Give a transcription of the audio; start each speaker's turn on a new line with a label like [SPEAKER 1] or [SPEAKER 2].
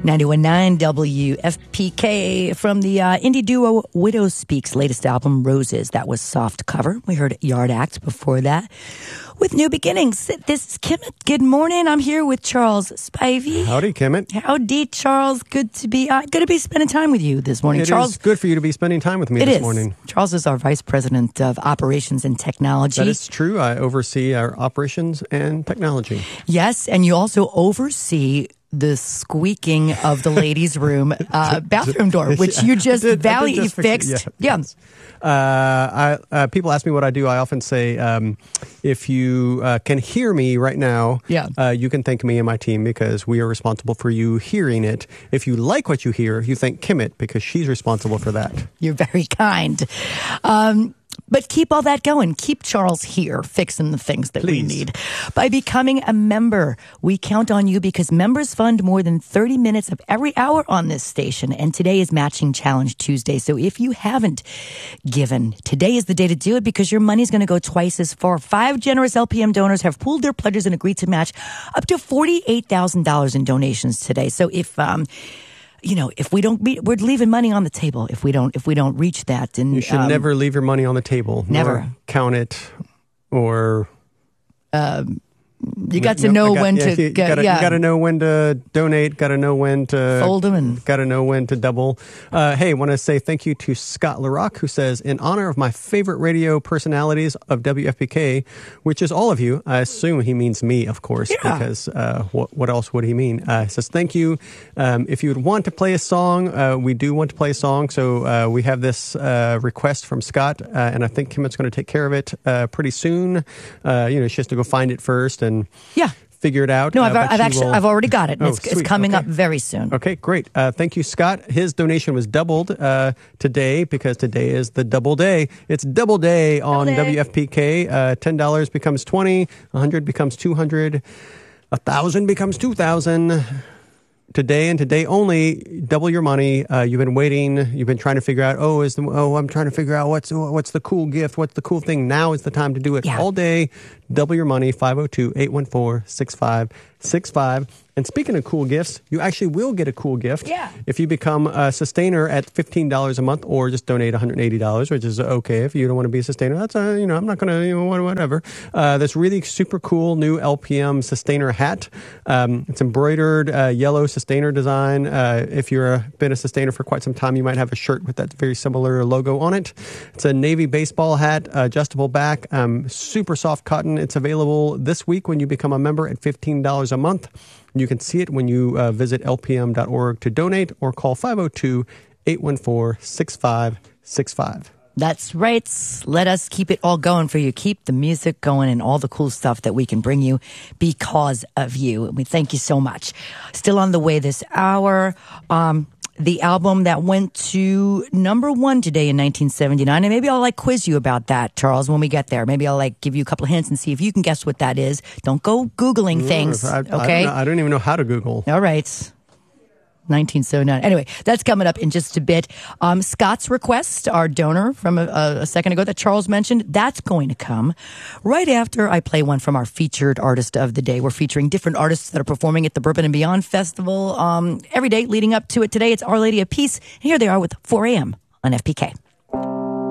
[SPEAKER 1] 91.9 WFPK from the indie duo Widow Speaks' latest album, Roses. That was Soft Cover. We heard Yard Act before that. With New Beginnings, this is Kimmett. Good morning. I'm here with Charles Spivey.
[SPEAKER 2] Howdy, Kimmett.
[SPEAKER 1] Howdy, Charles. Good to be spending time with you this morning.
[SPEAKER 2] It
[SPEAKER 1] Charles,
[SPEAKER 2] is good for you to be spending time with me this morning.
[SPEAKER 1] Charles is our Vice President of Operations and Technology.
[SPEAKER 2] That is true. I oversee our operations and technology.
[SPEAKER 1] Yes, and you also oversee the squeaking of the ladies' room bathroom door, which you just valiantly fixed. Yeah.
[SPEAKER 2] People ask me what I do. I often say, if you can hear me right now, you can thank me and my team because we are responsible for you hearing it. If you like what you hear, you thank Kimmett because she's responsible for that.
[SPEAKER 1] You're very kind. But keep all that going. Keep Charles here fixing the things that we need. By becoming a member, we count on you because members fund more than 30 minutes of every hour on this station. And today is Matching Challenge Tuesday. So if you haven't given, today is the day to do it because your money's going to go twice as far. 5 generous LPM donors have pooled their pledges and agreed to match up to $48,000 in donations today. So if we don't meet, we're leaving money on the table if we don't reach that. And
[SPEAKER 2] you should never leave your money on the table.
[SPEAKER 1] Never
[SPEAKER 2] count it or.
[SPEAKER 1] You got to know when to.
[SPEAKER 2] You got to know when to donate. Got to know when to
[SPEAKER 1] fold them, and
[SPEAKER 2] got to know when to double. Hey, want to say thank you to Scott LaRock, who says, in honor of my favorite radio personalities of WFPK, which is all of you. I assume he means me, of course, because what else would he mean? He says thank you. If you would want to play a song, we do want to play a song. So we have this request from Scott, and I think Kimmett's going to take care of it pretty soon. She has to go find it first and figure it out.
[SPEAKER 1] No, I've already got it. It's coming up very soon.
[SPEAKER 2] Okay, great. Thank you, Scott. His donation was doubled today because today is the double day. It's double day on WFPK. $10 becomes $20, $100 becomes $200, $1,000 becomes $2,000. Today and today only, double your money. You've been waiting. You've been trying to figure out, I'm trying to figure out what's the cool gift, what's the cool thing. Now is the time to do it all day. Double your money, 502-814-6565. And speaking of cool gifts, you actually will get a cool gift if you become a sustainer at $15 a month or just donate $180, which is okay if you don't want to be a sustainer. That's I'm not going to whatever. This really super cool new LPM sustainer hat. It's embroidered yellow sustainer design. If you've been a sustainer for quite some time, you might have a shirt with that very similar logo on it. It's a navy baseball hat, adjustable back, super soft cotton. It's available this week when you become a member at $15 a month. You can see it when you visit lpm.org to donate or call 502-814-6565.
[SPEAKER 1] That's right. Let us keep it all going for you. Keep the music going and all the cool stuff that we can bring you because of you. And we thank you so much. Still on the way this hour. The album that went to number 1 today in 1979. And maybe I'll quiz you about that, Charles, when we get there. Maybe I'll give you a couple of hints and see if you can guess what that is. Don't go Googling things, okay?
[SPEAKER 2] I don't even know how to Google.
[SPEAKER 1] All right. 1979. Anyway, that's coming up in just a bit. Scott's request, our donor from a second ago that Charles mentioned, that's going to come right after I play one from our featured artist of the day. We're featuring different artists that are performing at the Bourbon and Beyond Festival every day leading up to it. Today, it's Our Lady of Peace. And here they are with 4 a.m. on FPK.